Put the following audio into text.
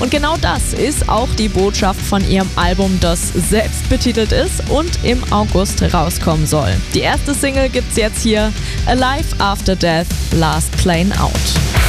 Und genau das ist auch die Botschaft von ihrem Album, das selbst betitelt ist und im August rauskommen soll. Die erste Single gibt's jetzt hier, Alive After Death, Last Plane Out.